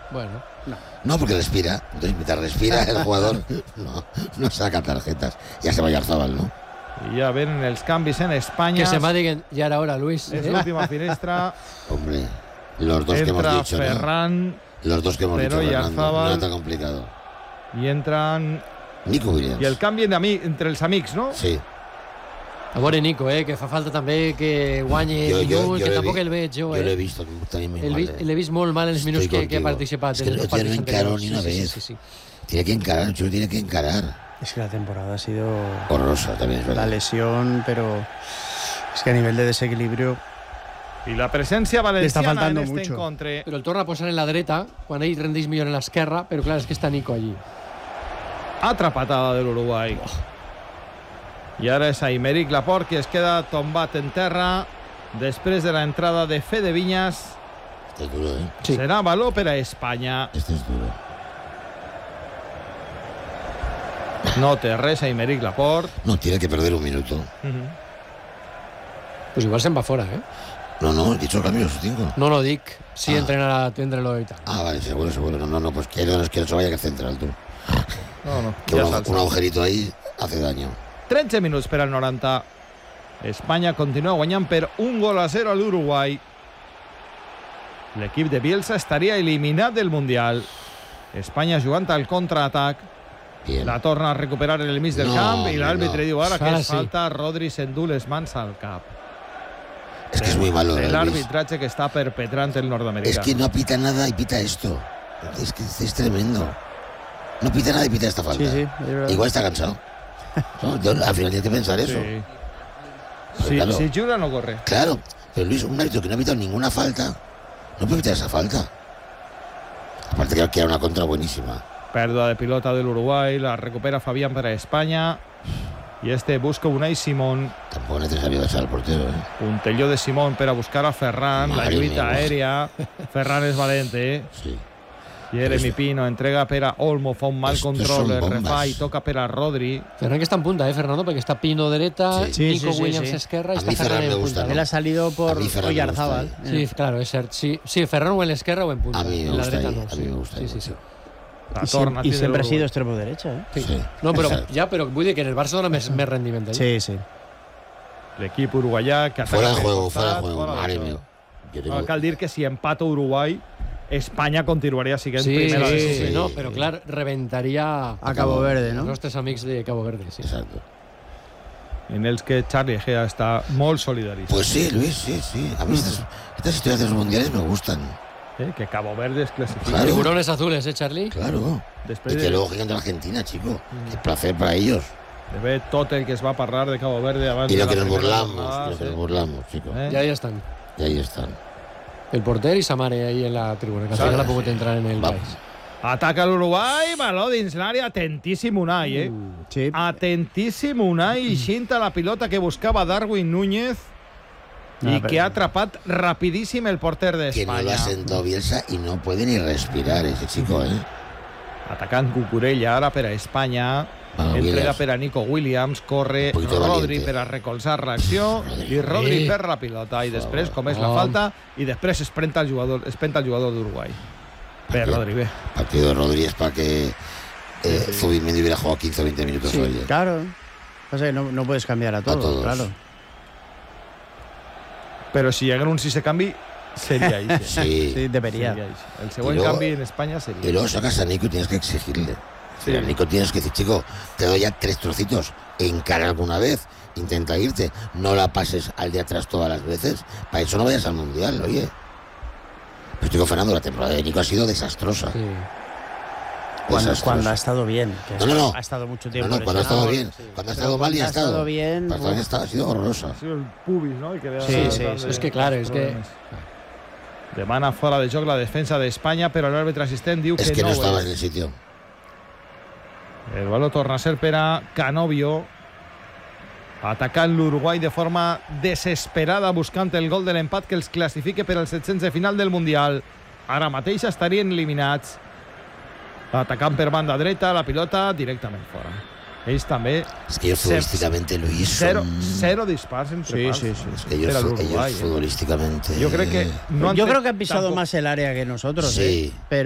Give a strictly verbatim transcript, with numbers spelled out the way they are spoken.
Bueno. No. No, porque respira. Entonces, mientras respira, el jugador no, no saca tarjetas. Ja se va Oyarzabal, ¿no? I ja venen els canvis en Espanya. Que se me diguen ya era hora, Luis. És ¿eh? l'última finestra. Hombre, los dos que hemos Entra dicho, Ferran. ¿no? Los dos que hemos Pero dicho, Fernando. Oyarzabal. No tan complicado. I entran... Nico Williams. I el canvi d'ami- entre els amics, no? Sí. A veure, Nico, eh, que fa falta també que guanyi Jo- jo- minuts, jo que l'he tampoc vi- el veig jo, Jo eh. l'he vist també molt El vi- mal. eh. L'he vist molt mal en els Estoy minuts que, que ha contigo. participat. Es que en no els tiene partits encaró anteriors. ni una Sí, sí, vez. sí, sí. Tiene que encarar, Chulo tiene que encarar. Es que la temporada ha sido Horrorosa también, es la verdad. lesión, pero es que a nivel de desequilibrio I la presència Le está valenciana en faltando este mucho. encontre. Però el torna a posar en la dreta, quan ell rendeix millor en l'esquerra, però clar, és que està Nico allí. Altra patada de l'Uruguai. I ara és Aymeric Laporte, que es queda tombat en terra després de la entrada de Fede Viñas. Este es duro, ¿eh? Sí. Serà valor per a Espanya. Este es duro. No té res Aymeric Laporte. No, tiene que perder un minuto. Uh-huh. Pues igual se'n va fora, eh? No, no, he dicho cambios, cinco. No, no, dic, si Ah. entrenarà a tindre-lo i tal. Ah, vale, seguro, seguro. No, no, no, pues quiero, es que no se vaya que central, tú. No, no, Que ja un, s'alça. un agujerito ahí hace daño. tretze minuts per al noranta. Espanya continua guanyant per un gol a zero a l'Uruguai. L'equip de Bielsa estaria eliminat del Mundial. Espanya jugant al contraatac. Bien. La torna a recuperar en el mig del No, camp i no. l'àrbitre diu ara que Ara és sí. falta. Rodri s'endú les mans al cap. Es que es muy malo, El Luis. arbitratge que està perpetrant el nord-americà. Es que no pita nada y pita esto. Es que es tremendo. No pita nada y pita esta falta. sí, sí, es verdad. Igual está cansado. No, yo, al final tienes que pensar eso. Sí. Pero Si, claro, si jura no corre. claro, pero Luis, un árbitro que no ha pitado ninguna falta, no puede pitar esa falta. Aparte que que era una contra buenísima. Pèrdua de pilota de l'Uruguai, la recupera Fabián per a Espanya. I este busca Unai Simón. Tampoco es necesario dejar al portero, ¿eh? Puntelló de Simón per a buscar a Ferran. La Madre lluita mía. aèria. Ferran és valent, eh? Sí. Jeremy Pino entrega per a Olmo, fa un mal Estos control, son el bombas. refà i toca per a Rodri. Ferran que està en punta, eh, Fernando? Perquè està Pino dreta, Sí. Sí, Nico sí, sí, Williams sí. esquerra i A està mi Ferran Ferran me en gusta, punta. ¿no? Él ha salido A por mí Ferran me gusta, Oyarzabal. ¿eh? Sí, claro, és cert. Sí, sí, Ferran o en l'esquerra o en punta. A mí me en la gusta dreta ahí, no. a sí. mí me gusta Sí, ahí sí, sí. mucho. La Y, torna siem- y aquí de siempre ha l'Uruguai. sido extremo derecha, ¿eh? Sí. Sí. No, però Exacto. ja, però vull dir que en el Barça dona més, més rendiment. Eh? Sí, sí. L'equip uruguaià que Fuera de ataca juego, pel fuera de costat, juego. fora de Madre joc. mía. Yo No, tengo... cal dir que si empata Uruguai, Espanya continuaria siguent Sí, primera sí, de sí, su sí, grup. no, però clar, rebentaria A Cabo Verde, els ¿no? nostres amics de Cabo Verde. Sí. Exacto. En els que Charlie Egea està molt solidaris. Pues sí, Luis, sí, sí. A mí estas, estas historias de los mundiales me gustan. Eh? Que Cabo Verde es clasifica. Claro. Tiburones azules, ¿eh, Charlie? Claro. Després Y que de, luego gigan de Argentina, chico. Qué placer para ellos. de ver tot el que es va parlar de Cabo Verde abans Y de lo la que nos primera burlamos, jornada, lo que sí. nos burlamos, chicos. Eh? Ja hi estan. Y ahí están. El porter i Samare ahí en la tribuna, que al final ha pogut entrar en el Vamos. país. Ataca l'Uruguai, baló dins l'àrea, atentíssim Unai, eh? Sí. Atentíssim Unai, xinta la pilota que buscava Darwin Núñez No, i però- que ha atrapat rapidíssim el porter Que no lo d'Espanya. ha sentado Bielsa y no puede ni respirar ese chico, ¿eh? Atacant Cucurella ara per a Espanya. Bueno, Entrega Williams. per a Nico Williams, corre Un poquito Rodri valiente. per a recolzar l'acció Rodri. i Rodri Eh. per la pilota i després com és la Oh. falta i després es prenta el jugador, es prenta el jugador d'Uruguai. Bé, Aquí. Rodri, bé. Partido de Rodríguez para que eh, Zubimendi hubiera jugado quince o veinte minutos Sí, hoy. ¿eh? Claro. Pasa que no, no puedes cambiar a todos, todos. claro. Però si hi hagués un sisè canvi seria ahí. Sí. Sí, debería. Seria ahí. El següent Y luego- canvi en Espanya Y seria. luego sacas a Nico y tienes que exigirle. Sí. A Nico tienes que decir, chico, te doy ya tres trocitos. Encara alguna vez. Intenta irte. No la pases al de atrás todas las veces. Para eso no vayas al Mundial, oye. Pero estoy con Fernando, la temporada de Nico ha sido desastrosa. Sí. Cuando, Desastrosa. cuando ha estado bien. que No, no, no. Ha estado mucho No, tiempo. no, cuando ha estado bien. lesionado. Cuando ha Pero estado mal y ha cuando ha estado. estado bien, Cuando ha uf. estado- ha sido horrorosa. Ha sigut el pubis, no? El que li ha Sí, donat sí, tant sí. de- És que, clar, és que... problemes. Demana fora de joc la defensa d'Espanya, però l'àrbitre assistent diu Es que, que no ho estabas és. en el sitio. El baló torna a ser per a Canovio, atacant l'Uruguai de forma desesperada, buscant el gol de l'empat que els classifique per als set-cents de final del Mundial. Ara mateix estarien eliminats. Atacant per banda dreta, la pilota directament fora. Ells també, Es que ellos futbolísticamente, Luis, zero, son... zero dispars entre Sí, pals. sí, sí. Es que ellos, Per a fu- l'Uruguai, ellos eh. futbolísticamente... Jo crec que no han Yo fet creo que han pisado tampoc- más el área que nosotros, Sí. ¿eh? Pero